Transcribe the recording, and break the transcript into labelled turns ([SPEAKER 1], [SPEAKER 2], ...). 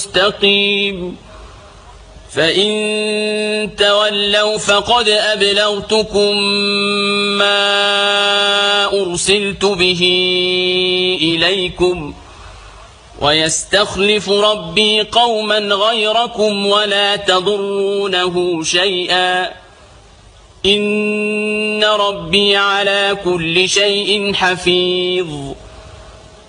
[SPEAKER 1] مستقيم فإن تولوا فقد أبلغتكم ما أرسلت به إليكم ويستخلف ربي قوما غيركم ولا تضرونه شيئا إن ربي على كل شيء حفيظ